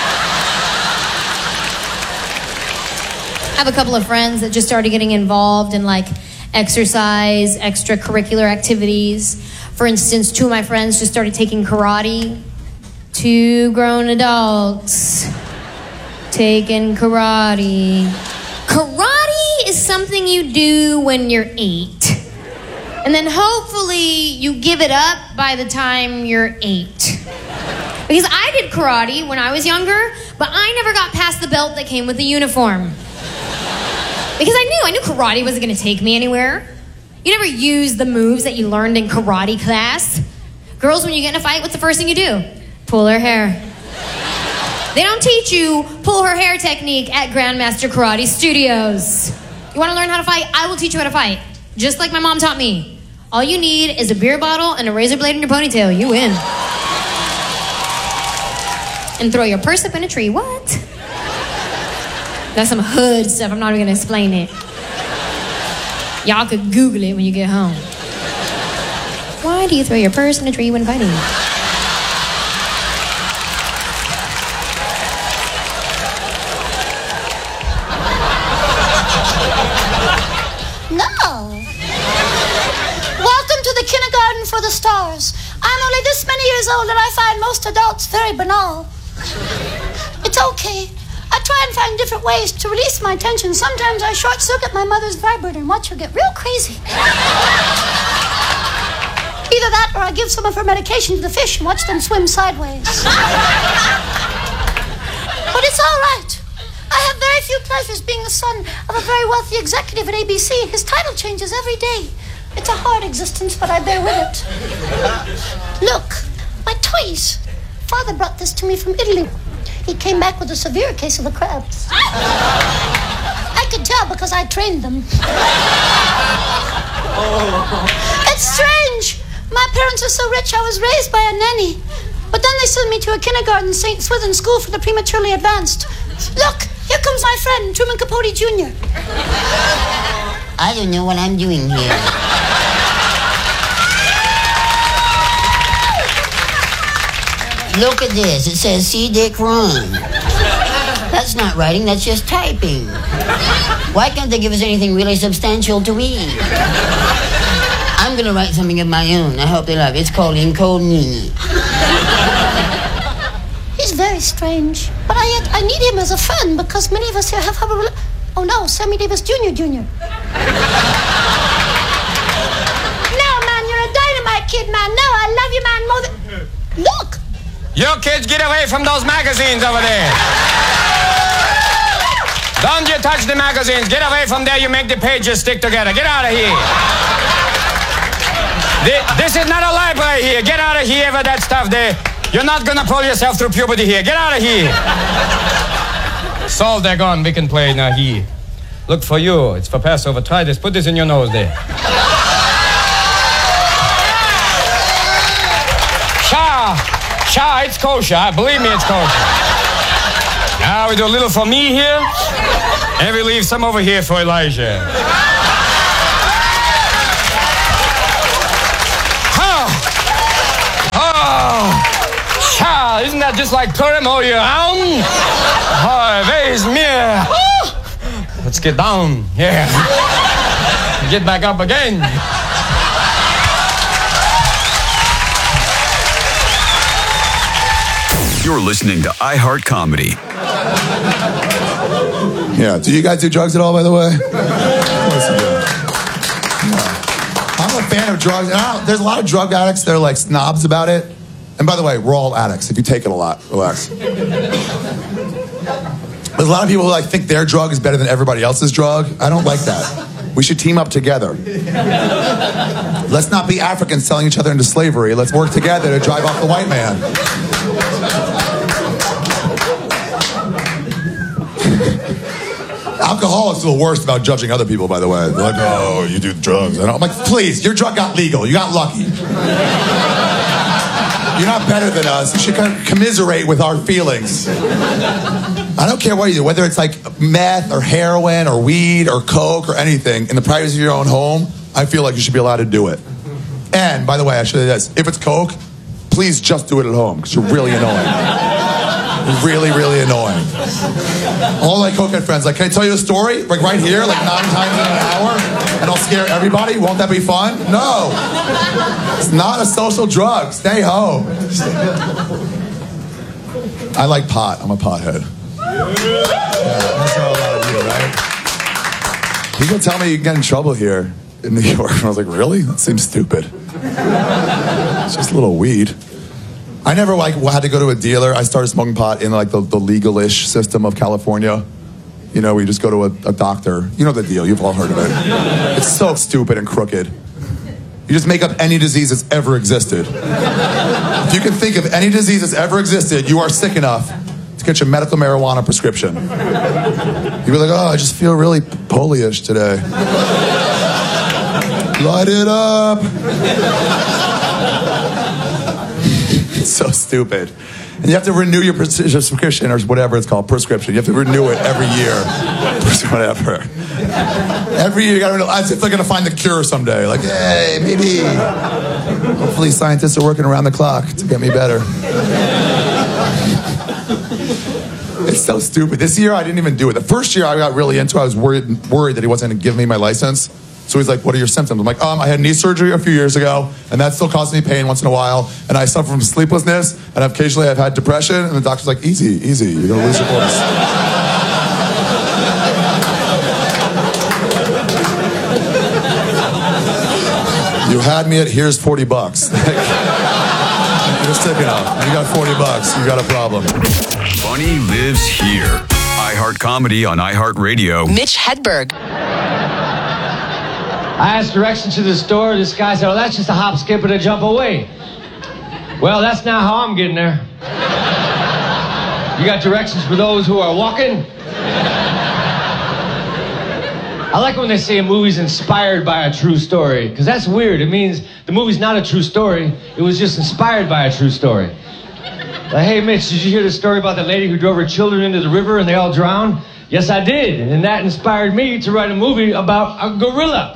I have a couple of friends that just started getting involved in like exercise, extracurricular activities. For instance, two of my friends just started taking karate. Two grown adults taking karate. Karate is something you do when you're eight. And then hopefully you give it up by the time you're eight. Because I did karate when I was younger, but I never got past the belt that came with the uniform. Because I knew, I knew karate wasn't going to take me anywhere. You never use the moves that you learned in karate class. Girls, when you get in a fight, what's the first thing you do? Pull her hair. They don't teach you pull her hair technique at Grandmaster Karate Studios. You want to learn how to fight? I will teach you how to fight. Just like my mom taught me. All you need is a beer bottle and a razor blade in your ponytail. You win. And throw your purse up in a tree. What? That's some hood stuff. I'm not even going to explain it. Y'all could Google it when you get home. Why do you throw your purse in a tree when fighting? No. Welcome to the kindergarten for the stars. I'm only this many years old and I find most adults very banal. It's okay. I try and find different ways to release my tension. Sometimes I short-circuit my mother's vibrator and watch her get real crazy. Either that or I give some of her medication to the fish and watch them swim sideways. But it's all right. I have very few pleasures being the son of a very wealthy executive at A B C. His title changes every day. It's a hard existence, but I bear with it. Look, my toys. Father brought this to me from Italy. He came back with a severe case of the crabs. I could tell because I trained them. It's strange. My parents are so rich I was raised by a nanny. But then they sent me to a kindergarten, Saint Swithin School for the Prematurely Advanced. Look, here comes my friend, Truman Capote Junior I don't know what I'm doing here. Look at this. It says, see Dick run. That's not writing, that's just typing. Why can't they give us anything really substantial to read? I'm going to write something of my own. I hope they love it. It's called Incognini. He's very strange. But I, yet, I need him as a friend because many of us here have... have a, oh no, Sammy Davis Junior Junior No, man, you're a dynamite kid, man. No, I love you, man, more than... Look! You kids, get away from those magazines over there. Don't you touch the magazines. Get away from there. You make the pages stick together. Get out of here. This is not a library here. Get out of here with that stuff there. You're not gonna pull yourself through puberty here. Get out of here. Solve, they're gone. We can play now here. Look for you. It's for Passover. Try this. Put this in your nose there. Shah. Shah, it's kosher. Believe me, it's kosher. Now we do a little for me here. And we leave some over here for Elijah. Ah, isn't that just like Purim all year round? Oh, where's me? Let's get down. Yeah. Get back up again. You're listening to iHeart Comedy. Yeah. Do you guys do drugs at all, by the way? Of course you do. Yeah. I'm a fan of drugs. And I don't, there's a lot of drug addicts that are like snobs about it. And by the way, we're all addicts. If you take it a lot, relax. There's a lot of people who like think their drug is better than everybody else's drug. I don't like that. We should team up together. Let's not be Africans selling each other into slavery. Let's work together to drive off the white man. Alcoholics are the worst about judging other people, by the way. They're like, oh, you do drugs. I don't. I'm like, please, your drug got legal. You got lucky. You're not better than us. You should kind of commiserate with our feelings. I don't care what you do, whether it's like meth or heroin or weed or coke or anything, in the privacy of your own home, I feel like you should be allowed to do it. And, by the way, I should say this. If it's coke, please just do it at home, because you're really annoying. You're really, really annoying. All my cokehead friends, like, can I tell you a story? Like right here, like nine times in an hour, and I'll scare everybody? Won't that be fun? No. It's not a social drug. Stay home. I like pot. I'm a pothead. Yeah, that's how a lot of you, right? People tell me you can get in trouble here in New York. And I was like, really? That seems stupid. It's just a little weed. I never like had to go to a dealer. I started smoking pot in like the, the legal-ish system of California. You know, we just go to a, a doctor. You know the deal. You've all heard of it. It's so stupid and crooked. You just make up any disease that's ever existed. If you can think of any disease that's ever existed, you are sick enough to get your medical marijuana prescription. You'd be like, oh, I just feel really polyish today. Light it up. It's so stupid. And you have to renew your prescription or whatever it's called, prescription. You have to renew it every year. Whatever. Every year you gotta renew, as if they're gonna find the cure someday. Like, hey, maybe. Hopefully scientists are working around the clock to get me better. It's so stupid. This year I didn't even do it. The first year I got really into it, I was worried worried that he wasn't gonna give me my license. So he's like, what are your symptoms? I'm like, um, I had knee surgery a few years ago, and that still causes me pain once in a while, and I suffer from sleeplessness, and occasionally I've had depression, and the doctor's like, easy, easy, you're gonna lose your voice. You had me at here's forty bucks. You're sick enough. You got forty bucks, you got a problem. Funny lives here. iHeart Comedy on iHeartRadio. Mitch Hedberg. I asked directions to the store. This guy said, oh, that's just a hop, skip, and a jump away. Well, that's not how I'm getting there. You got directions for those who are walking? I like when they say a movie's inspired by a true story, because that's weird. It means the movie's not a true story. It was just inspired by a true story. Like, hey, Mitch, did you hear the story about the lady who drove her children into the river and they all drowned? Yes, I did. And that inspired me to write a movie about a gorilla.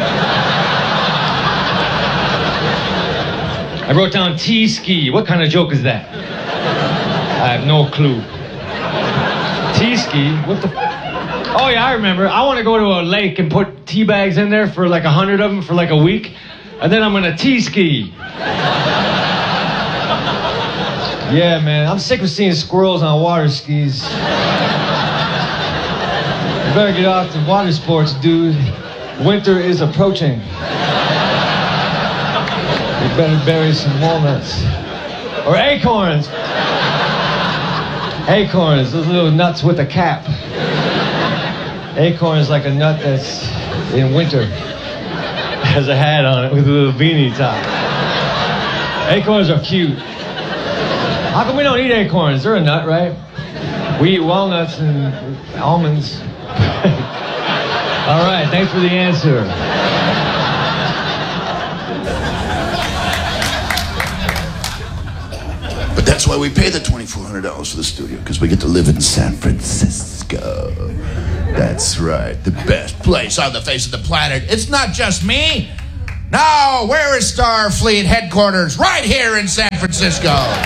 I wrote down T-ski. What kind of joke is that? I have no clue. T-ski? What the... Oh, yeah, I remember. I want to go to a lake and put tea bags in there for like a hundred of them for like a week. And then I'm going to T-ski. Yeah, man. I'm sick of seeing squirrels on water skis. You better get off the water sports, dude. Winter is approaching. You better bury some walnuts. Or acorns. Acorns, those little nuts with a cap. Acorn is like a nut that's in winter. Has a hat on it with a little beanie top. Acorns are cute. How come we don't eat acorns? They're a nut, right? We eat walnuts and almonds. All right, thanks for the answer. But that's why we pay the twenty-four hundred dollars for the studio, because we get to live in San Francisco. That's right, the best place on the face of the planet. It's not just me. No, where is Starfleet headquarters? Right here in San Francisco.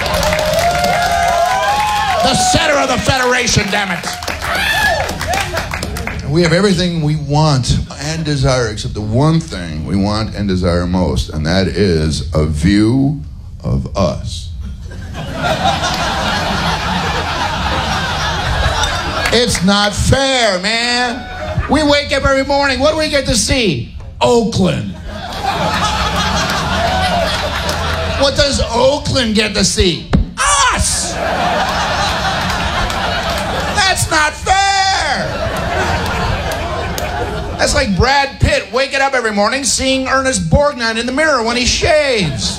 The center of the Federation, damn it. We have everything we want and desire, except the one thing we want and desire most, and that is a view of us. It's not fair, man. We wake up every morning. What do we get to see? Oakland. What does Oakland get to see? Us! That's not fair. That's like Brad Pitt waking up every morning seeing Ernest Borgnine in the mirror when he shaves.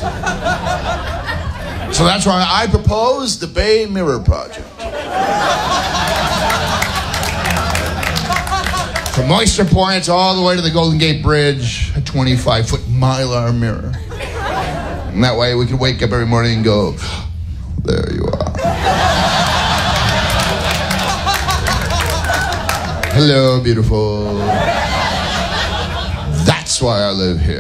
So that's why I propose the Bay Mirror Project. From Oyster Point all the way to the Golden Gate Bridge, a twenty-five foot Mylar mirror. And that way we can wake up every morning and go, there you are. Hello, beautiful. That's why I live here.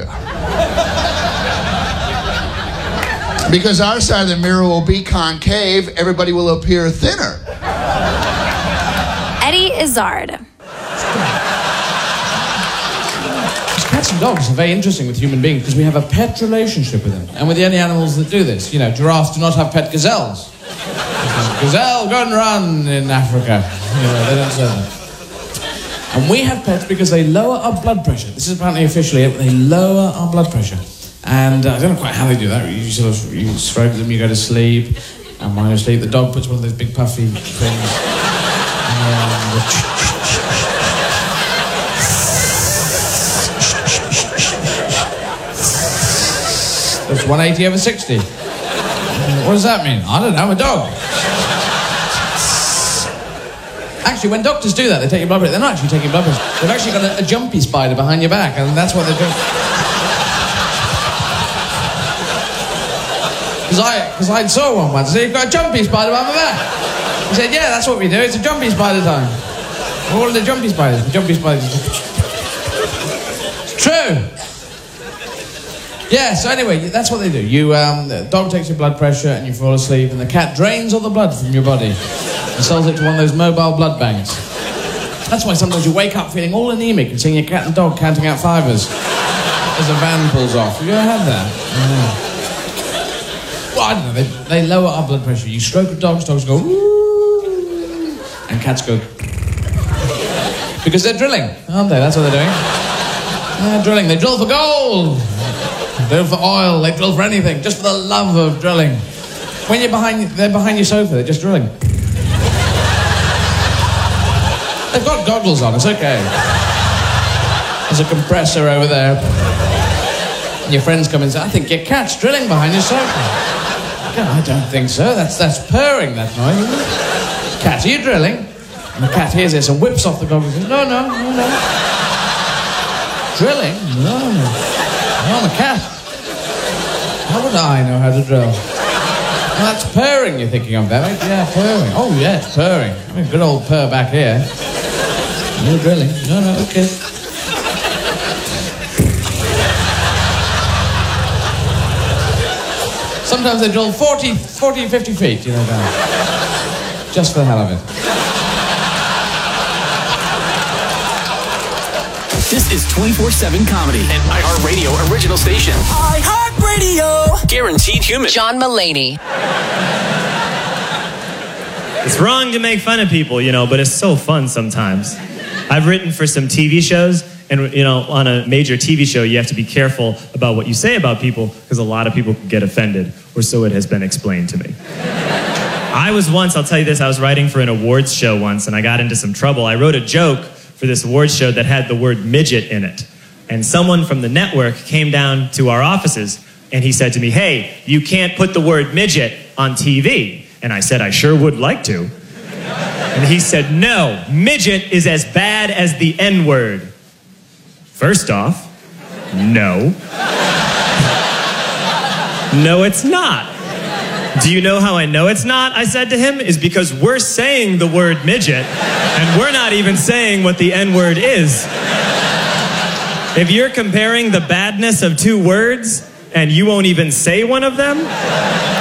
Because our side of the mirror will be concave, everybody will appear thinner. Eddie Izzard. Cats and dogs are very interesting with human beings because we have a pet relationship with them. And with any animals that do this. You know, giraffes do not have pet gazelles. Gazelle, go and run in Africa. You know, they don't say that. And we have pets because they lower our blood pressure. This is apparently officially it. They lower our blood pressure. And uh, I don't know quite how they do that. You sort of you stroke them, you go to sleep. And while you're asleep, the dog puts one of those big puffy things. And the That's one eighty over sixty. What does that mean? I don't know, I'm a dog. Actually, when doctors do that, they take your blood pressure. They're not actually taking blood pressure. They've actually got a, a jumpy spider behind your back, and that's what they're doing. Because I, because I saw one once. So you've got a jumpy spider behind my back. He said, yeah, that's what we do. It's a jumpy spider time. All of the jumpy spiders. The jumpy spiders. It's true. Yeah, so anyway, that's what they do. You, um, the dog takes your blood pressure and you fall asleep, and the cat drains all the blood from your body and sells it to one of those mobile blood banks. That's why sometimes you wake up feeling all anemic and seeing your cat and dog counting out fivers as a van pulls off. Have you ever had that? Yeah. Well, I don't know. They, they lower our blood pressure. You stroke a dog's, dogs go, ooh, and cats go, because they're drilling, aren't they? That's what they're doing. They're drilling. They drill for gold. They drill for oil, they drill for anything, just for the love of drilling. When you're behind, they're behind your sofa, they're just drilling. They've got goggles on, it's okay. There's a compressor over there. And your friends come in and say, I think your cat's drilling behind your sofa. No, I don't think so, that's, that's purring, that noise. Cat, are you drilling? And the cat hears this and whips off the goggles and says, no, no, no, no. Drilling? No, no. I'm a cat. How would I know how to drill? Well, that's purring you're thinking of, David. Yeah, purring. Oh, yeah, it's purring. I mean, good old purr back here. You're drilling. No, no, okay. Sometimes they drill forty, forty, fifty feet, you know, down. Just for the hell of it. This is twenty-four seven Comedy, an iHeartRadio original station. iHeartRadio. Guaranteed human. John Mulaney. It's wrong to make fun of people, you know, but it's so fun sometimes. I've written for some T V shows, and, you know, on a major T V show, you have to be careful about what you say about people, because a lot of people can get offended, or so it has been explained to me. I was once, I'll tell you this, I was writing for an awards show once, and I got into some trouble. I wrote a joke for this awards show that had the word midget in it. And someone from the network came down to our offices and he said to me, hey, you can't put the word midget on T V. And I said, I sure would like to. And he said, no, midget is as bad as the N-word. First off, no. No, it's not. Do you know how I know it's not? I said to him, is because we're saying the word midget and we're not even saying what the N-word is. If you're comparing the badness of two words and you won't even say one of them,